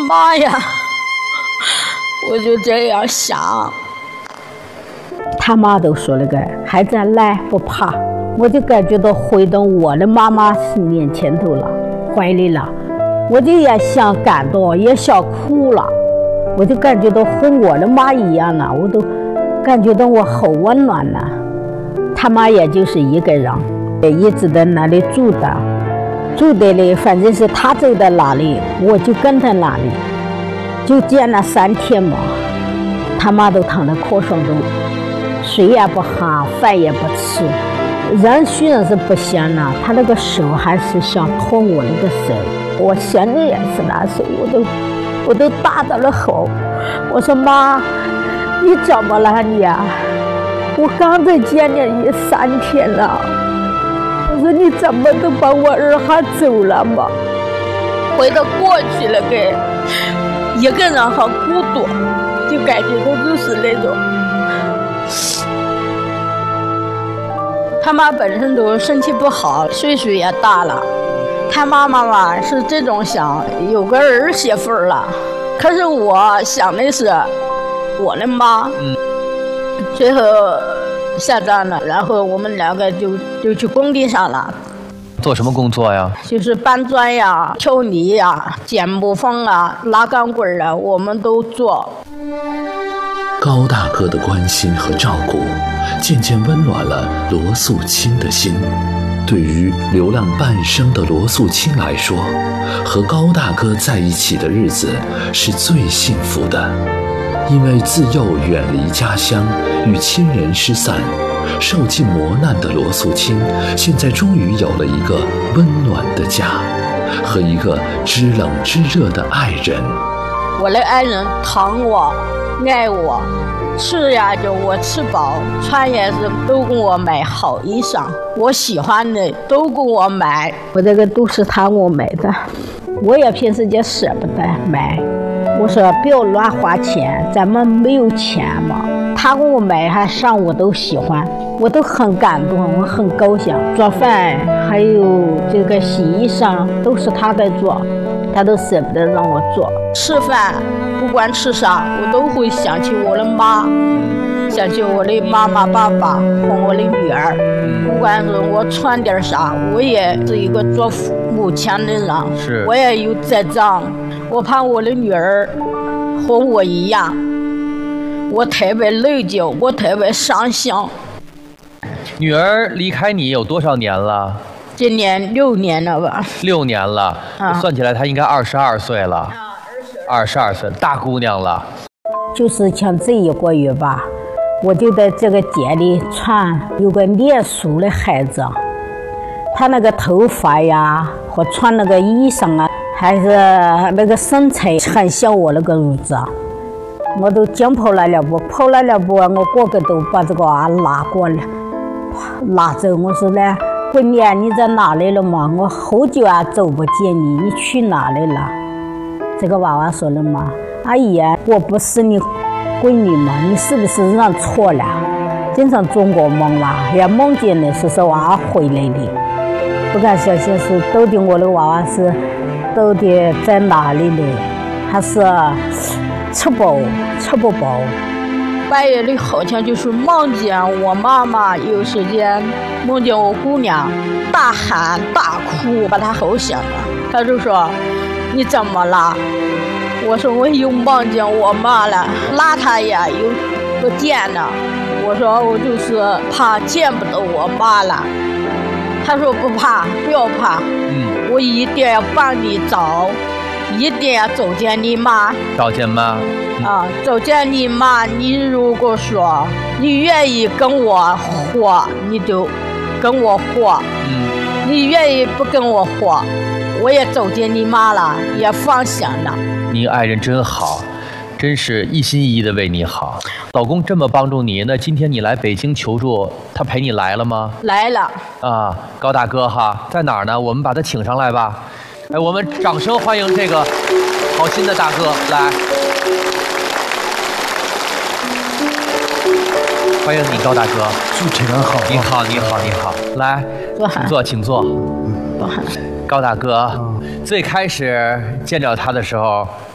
妈呀！我就这样想。 他妈都说那个孩子来不怕，我就感觉到回到我的妈妈面前头了，怀里了，我就也想感动，也想哭了，我就感觉到和我的妈一样了，我都感觉到我好温暖了。他妈也就是一个人，也一直在那里住的嘞，反正是他走到哪里，我就跟他哪里，就见了3天嘛。他妈都躺在炕上都水也不喝，饭也不吃，人虽然是不行了，他那个手还是想拖我那个手。我现在也是那手，我都大着了吼，我说妈，你怎么了你啊？我刚才见你3天了，我说你怎么都把我儿还走了嘛？ 回到过去了，给一个人很孤独，就感觉到就是那种。他妈本身都身体不好，岁数也大了。他妈妈嘛是这种想有个儿媳妇了，可是我想的是我的妈。最后下葬了，然后我们2个就去工地上了。 做什么工作呀？ 就是搬砖呀、挑泥呀、捡木缝啊、拉钢棍啊，我们都做。 高大哥的关心和照顾，渐渐温暖了罗素清的心。对于流浪半生的罗素清来说，和高大哥在一起的日子是最幸福的。因为自幼远离家乡，与亲人失散，受尽磨难的罗素清，现在终于有了一个温暖的家，和一个知冷知热的爱人。 我的爱人疼我，爱我，吃呀就我吃饱，穿也是都给我买好衣裳，我喜欢的都给我买。 我这个都是他给我买的，我也平时就舍不得买。我说不要乱花钱，咱们没有钱嘛。他给我买还上我都喜欢，我都很感动，我很高兴。做饭还有这个洗衣裳都是他在做，他都舍不得让我做。 吃饭不管吃啥，我都会想起我的妈，想起我的妈妈爸爸和我的女儿。不管是我穿点啥，我也是一个做母亲的人，我也有责任。我怕我的女儿和我一样，我特别内疚，我特别伤心。 女儿离开你有多少年了？ 今年6年了吧 ？6年了，算起来她应该22岁了。22岁，大姑娘了。 就是像这1个月吧，我就在这个街里穿有个念书的孩子，他那个头发呀和穿那个衣裳啊，还是那个身材很像我那个儿子。我都紧跑了2步，跑了2步，我个个都把这个娃拉过来，拉走。我说呢，闺女你在哪里了嘛？我好久啊走不见你，你去哪里了？这个娃娃说了嘛，阿姨我不是你闺女嘛，你是不是认错了？经常做过梦嘛，也梦见的是娃娃回来的，不敢相信是到底我的娃娃是到底在哪里呢？还是吃不饱？ 半夜里好像就是梦见我妈妈，有时间梦见我姑娘大喊大哭，把她吼醒了。她就说你怎么了？我说我又梦见我妈了，拉她呀又不见了。我说我就是怕见不到我妈了。她说不怕，不要怕，我一定要帮你找，一定要走见你妈。 找见妈？ 走见你妈。你如果说你愿意跟我活，你就跟我活。你愿意不跟我活，我也走见你妈了，也放心了。 你爱人真好，真是一心一意的为你好。老公这么帮助你，那今天你来北京求助，他陪你来了吗？ 来了。 高大哥哈，在哪儿呢？我们把他请上来吧。我们掌声欢迎这个好心的大哥来。欢迎你，高大哥。 主持人好。 你好，你好，你好。来，请坐，请坐。高大哥，最开始见着他的时候，